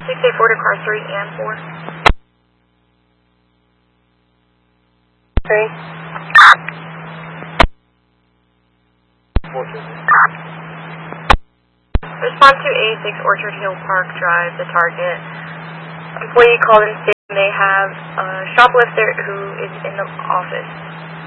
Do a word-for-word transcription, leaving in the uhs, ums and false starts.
six eight four to car three and four. three. Respond to A six Orchard Hill Park Drive, the target. Employee called in stating they have a shoplifter who is in the office.